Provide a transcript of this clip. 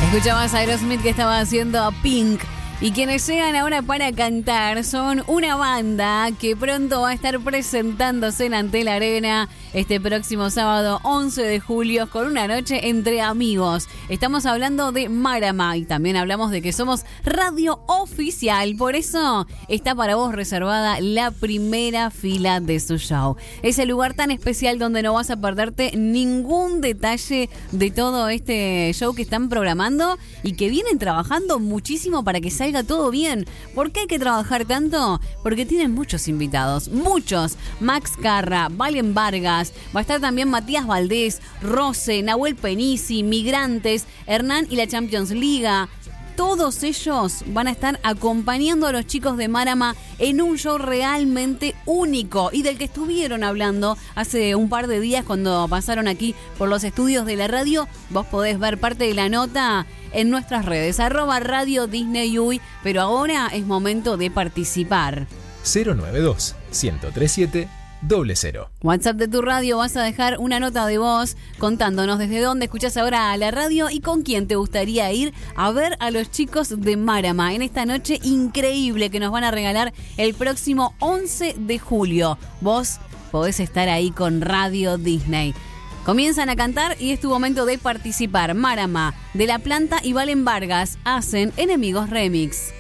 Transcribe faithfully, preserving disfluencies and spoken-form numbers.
Escuchabas a Aerosmith que estaba haciendo Pink. Y quienes llegan ahora para cantar son una banda que pronto va a estar presentándose en Antel Arena este próximo sábado once de julio con una noche entre amigos. Estamos hablando de Marama y también hablamos de que somos radio oficial. Por eso está para vos reservada la primera fila de su show. Es el lugar tan especial donde no vas a perderte ningún detalle de todo este show que están programando y que vienen trabajando muchísimo para que salga todo bien. ¿Por qué hay que trabajar tanto? Porque tienen muchos invitados, muchos. Max Carra, Valen Vargas, va a estar también Matías Valdés, Rose, Nahuel Penisi, Migrantes, Hernán y la Champions League. Todos ellos van a estar acompañando a los chicos de Marama en un show realmente único y del que estuvieron hablando hace un par de días cuando pasaron aquí por los estudios de la radio. Vos podés ver parte de la nota en nuestras redes, arroba Radio Disney U Y, pero ahora es momento de participar. cero nueve dos, uno cero tres siete, cero cero. WhatsApp de tu radio, vas a dejar una nota de voz contándonos desde dónde escuchás ahora a la radio y con quién te gustaría ir a ver a los chicos de Marama en esta noche increíble que nos van a regalar el próximo once de julio. Vos podés estar ahí con Radio Disney. Comienzan a cantar y es tu momento de participar. Marama, De La Planta y Valen Vargas hacen Enemigos Remix.